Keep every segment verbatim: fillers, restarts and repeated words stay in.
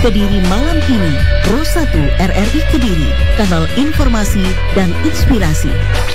Kediri malam ini, Pro satu R R I Kediri, kanal informasi dan inspirasi.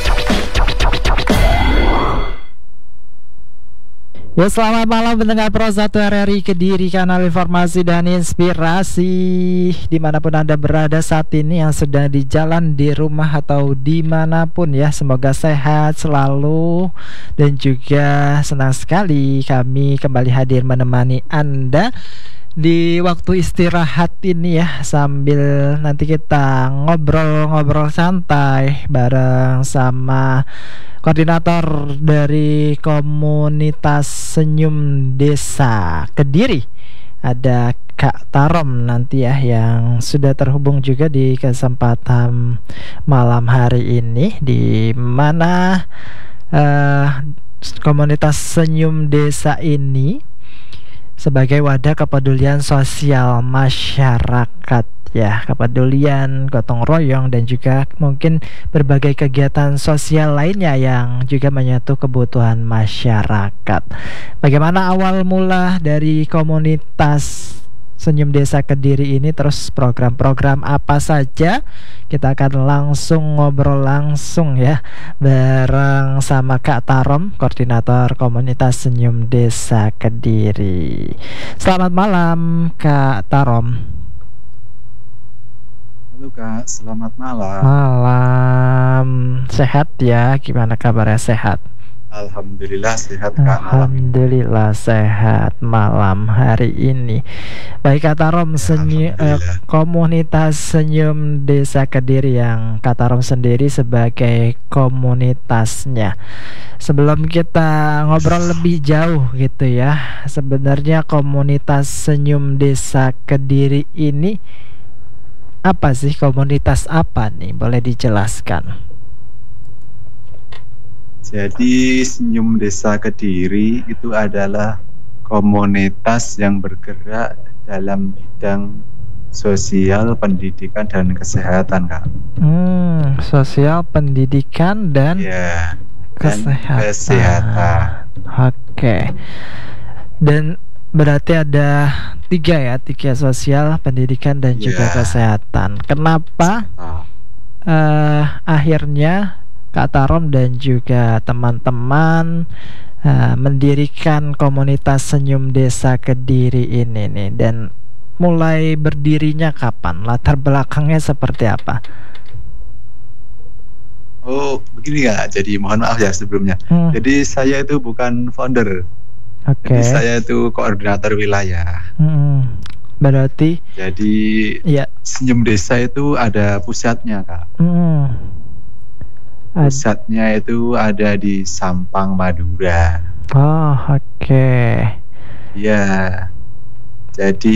Ya, selamat malam pendengar Pro satu R R I Kediri, kanal informasi dan inspirasi. Dimanapun Anda berada saat ini, yang sedang di jalan, di rumah, atau dimanapun ya, semoga sehat selalu. Dan juga senang sekali kami kembali hadir menemani Anda di waktu istirahat ini ya, sambil nanti kita ngobrol-ngobrol santai bareng sama koordinator dari komunitas Senyum Desa Kediri, ada Kak Tarom nanti ya, yang sudah terhubung juga di kesempatan malam hari ini, di mana uh, komunitas Senyum Desa ini sebagai wadah kepedulian sosial masyarakat ya, kepedulian, gotong royong, dan juga mungkin berbagai kegiatan sosial lainnya yang juga menyatu kebutuhan masyarakat. Bagaimana awal mula dari komunitas Senyum Desa Kediri ini, terus program-program apa saja? Kita akan langsung ngobrol langsung ya bareng sama Kak Tarom, koordinator komunitas Senyum Desa Kediri. Selamat malam Kak Tarom. Halo Kak, selamat malam. Malam. Sehat ya? Gimana kabarnya, sehat? Alhamdulillah sehat Kak. Alhamdulillah sehat malam hari ini. Baik Kak Tarom, senyu, eh, komunitas Senyum Desa Kediri yang Kak Tarom sendiri sebagai komunitasnya. Sebelum kita ngobrol lebih jauh gitu ya, sebenarnya komunitas Senyum Desa Kediri ini apa sih? Komunitas apa nih? Boleh dijelaskan? Jadi Senyum Desa Kediri itu adalah komunitas yang bergerak dalam bidang sosial, pendidikan, dan kesehatan Kak. Hmm, sosial, pendidikan, dan ya, kesehatan. kesehatan. Oke. Dan berarti ada tiga ya, tiga: sosial, pendidikan, dan ya. juga kesehatan. Kenapa oh. uh, akhirnya Kak Tarom dan juga teman-teman uh, mendirikan komunitas Senyum Desa Kediri ini nih, dan mulai berdirinya kapan? Latar belakangnya seperti apa? Oh, begini ya. Jadi mohon maaf ya sebelumnya. Hmm. Jadi saya itu bukan founder. Oke. Okay. Jadi saya itu koordinator wilayah. Hmm. Berarti? Jadi ya. Senyum Desa itu ada pusatnya Kak. Hmm. Pusatnya itu ada di Sampang, Madura. Oh, oke. Okay. Ya. Jadi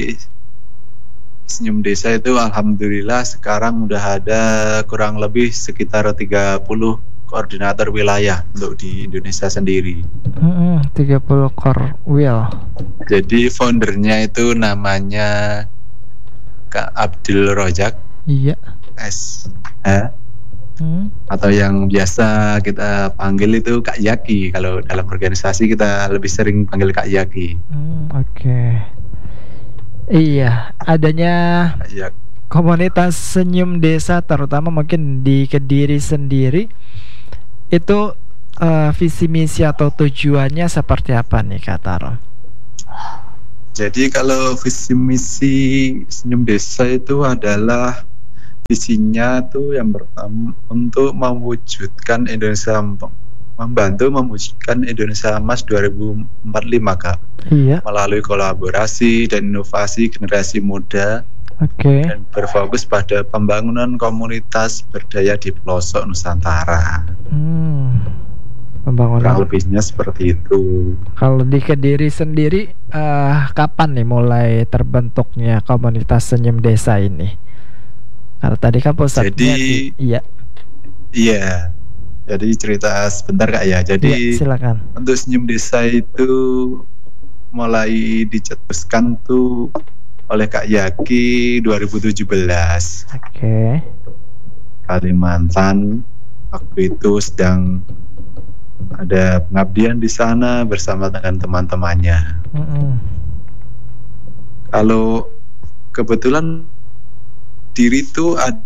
Senyum Desa itu alhamdulillah sekarang udah ada kurang lebih sekitar tiga puluh koordinator wilayah untuk di Indonesia sendiri. Hmm, tiga puluh korwil. Jadi foundernya itu namanya Kak Abdul Rojak. Iya. S. H. Hmm. Atau yang biasa kita panggil itu Kak Yaki. Kalau dalam organisasi kita lebih sering panggil Kak Yaki. Hmm, oke. Okay. Iya, adanya komunitas Senyum Desa, terutama mungkin di Kediri sendiri, itu uh, visi misi atau tujuannya seperti apa nih Kak Tarom? Jadi kalau visi misi Senyum Desa itu adalah visinya tuh yang pertama untuk mewujudkan Indonesia, membantu mewujudkan Indonesia Emas dua ribu empat puluh lima Kak. Iya. Melalui kolaborasi dan inovasi generasi muda. Oke. Okay. Dan berfokus pada pembangunan komunitas berdaya di pelosok Nusantara. Hmm. Pembangunan. Kurang lebihnya seperti itu. Kalau di Kediri sendiri, uh, kapan nih mulai terbentuknya komunitas Senyum Desa ini? Kalau tadi kan pusatnya Jadi, di, iya. Iya. Jadi cerita sebentar Kak ya. Jadi ya, silakan. Untuk Senyum Desa itu mulai dicetuskan tuh oleh Kak Yaki dua ribu tujuh belas. Oke. Okay. Kalimantan. Waktu itu sedang ada pengabdian di sana bersama dengan teman-temannya. Mm-hmm. Kalau kebetulan diri itu ada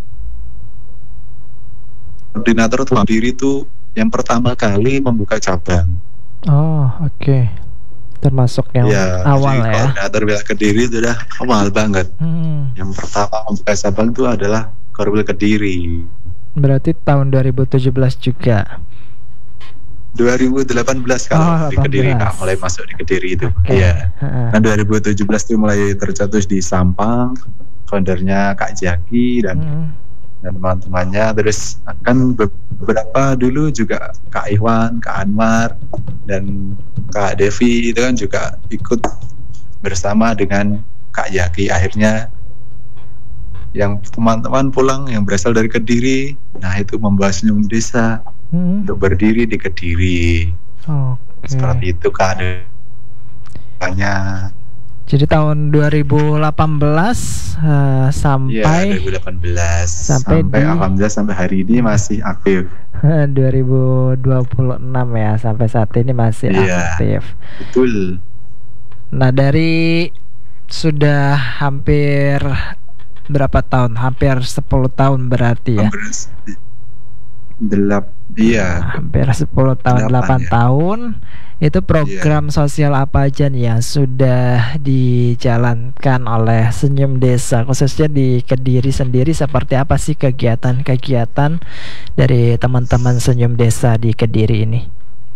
koordinator atau diri itu yang pertama kali membuka cabang. Oh, oke. Okay. Termasuk yang ya, awal jadi ya. Koordinator Wilayah Kediri itu udah awal banget. Hmm. Yang pertama membuka cabang itu adalah Korwil Kediri. Berarti tahun dua ribu tujuh belas juga. dua ribu delapan belas kalau Oh, di Kediri, Kak, mulai masuk di Kediri itu. Okay. Iya. Uh-uh. Nah, dua ribu tujuh belas itu mulai tercetus di Sampang. Foundernya Kak Jaki dan Hmm. dan teman-temannya. Terus akan beberapa dulu juga Kak Iwan, Kak Anwar, dan Kak Devi itu kan juga ikut bersama dengan Kak Yaki. Akhirnya yang teman-teman pulang yang berasal dari Kediri, nah itu membawa Senyum Desa Hmm. untuk berdiri di Kediri. Oke. Seperti itu Kak adanya. Jadi tahun dua ribu delapan belas uh, Iya, sampai dua ribu delapan belas sampai sampai di- alhamdulillah sampai hari ini masih aktif. dua ribu dua puluh enam ya, sampai saat ini masih Iya. aktif. Betul. Nah, dari sudah hampir berapa tahun? Hampir sepuluh tahun berarti ya. Hampir delap iya Hampir sepuluh tahun, delapan Delapan, ya. tahun. Itu program sosial apa aja nih yang sudah dijalankan oleh Senyum Desa, khususnya di Kediri sendiri? Seperti apa sih kegiatan-kegiatan dari teman-teman Senyum Desa di Kediri ini?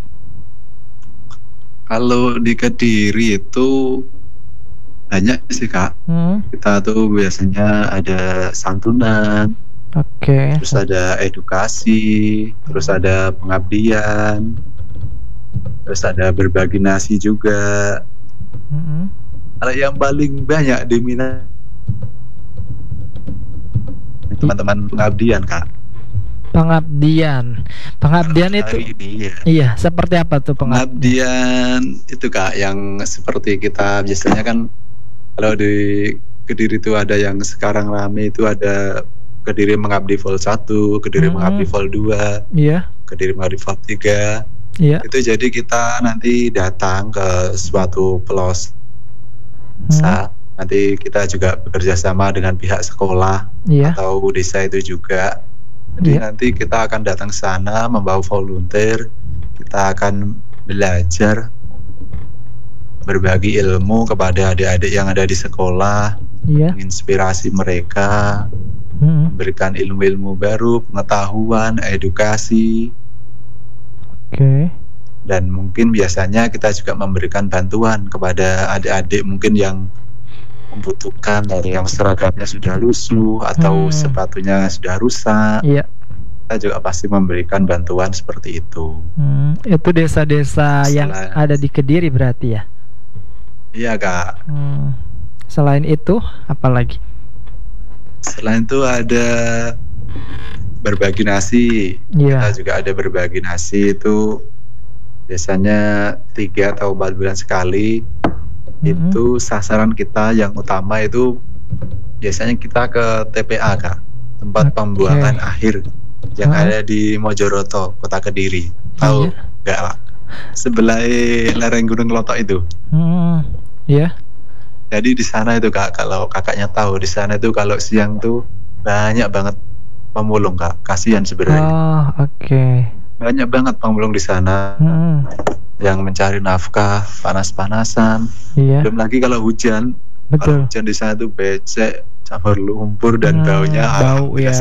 Kalau di Kediri itu banyak sih Kak. Hmm, Kita tuh biasanya ada santunan, Oke. terus ada edukasi, terus ada pengabdian, terus ada berbagi nasi juga. Mm-mm. Kalau yang paling banyak diminati teman-teman pengabdian Kak. Pengabdian, pengabdian itu, Hari ini, ya. iya, seperti apa tuh pengabdian? Pengabdian itu Kak yang seperti kita biasanya kan kalau di Kediri itu ada yang sekarang rame itu ada Kediri Mengabdi Vol satu, Kediri Mhm. Mengabdi Vol dua, Iya, Kediri Mengabdi Vol tiga. iya. Itu jadi kita nanti datang ke suatu pelosok. Hmm, Nanti kita juga bekerja sama dengan pihak sekolah Iya, atau desa itu juga. Jadi Iya. nanti kita akan datang ke sana membawa volunteer. Kita akan belajar berbagi ilmu kepada adik-adik yang ada di sekolah, iya. menginspirasi mereka, Hmm, memberikan ilmu-ilmu baru, pengetahuan, edukasi, Oke. dan mungkin biasanya kita juga memberikan bantuan kepada adik-adik mungkin yang membutuhkan, dari yang seragamnya sudah lusuh atau Hmm. sepatunya sudah rusak. Iya. Kita juga pasti memberikan bantuan seperti itu. Hmm, itu desa-desa yang Selain- ada di Kediri berarti ya. Iya Kak. Hmm. Selain itu, apa lagi? Selain itu ada berbagi nasi. Iya. Kita juga ada berbagi nasi itu biasanya tiga atau empat bulan sekali. Mhm. Itu sasaran kita yang utama itu biasanya kita ke T P A Kak, tempat Oke. pembuangan akhir yang Hah? ada di Mojoroto, Kota Kediri. Tahu Iya. nggak Pak? Sebelah lereng Gunung Klotok itu. Hmm, Iya. Jadi di sana itu Kak, kalau kakaknya tahu di sana itu kalau siang tuh banyak banget pemulung Kak. Kasihan sebenarnya. Oh, oke. Banyak banget pemulung di sana Hmm, yang mencari nafkah, panas-panasan. Iya. Belum lagi kalau hujan, Betul. kalau hujan di sana tuh becek, campur lumpur dan Hmm, baunya bau, alhamdulillah ya.